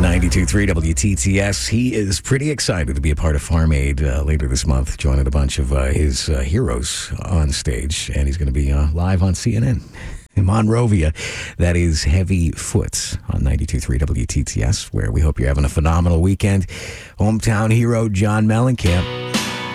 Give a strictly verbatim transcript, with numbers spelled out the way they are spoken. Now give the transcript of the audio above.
ninety-two point three W T T S. He is pretty excited to be a part of Farm Aid uh, later this month, joining a bunch of uh, his uh, heroes on stage, and he's going to be uh, live on C N N. In Monrovia, that is Heavy Foot on ninety-two point three W T T S, where we hope you're having a phenomenal weekend. Hometown hero John Mellencamp